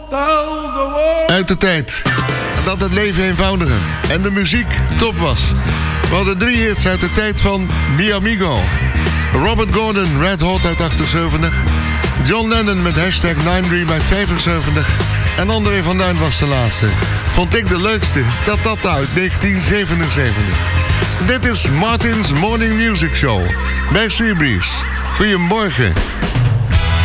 Uit de tijd dat het leven eenvoudiger en de muziek top was. We hadden 3 hits uit de tijd van Mi Amigo. Robert Gordon, Red Hot uit 78. John Lennon met hashtag 9 uit 75. En André van Duin was de laatste. Vond ik de leukste. Dat uit 1977. Dit is Martin's Morning Music Show bij Seabreeze. Goedemorgen.